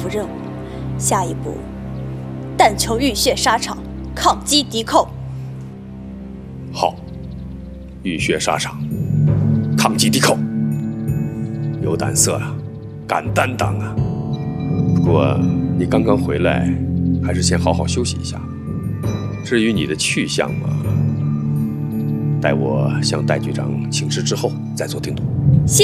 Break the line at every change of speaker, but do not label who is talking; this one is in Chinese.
付任务，下一步但求浴血沙场，抗击敌寇。
好，浴血沙场，抗击敌寇，有胆色啊，敢担当啊！不过你刚刚回来，还是先好好休息一下吧。至于你的去向嘛，待我向戴局长请示之后再做定夺。
谢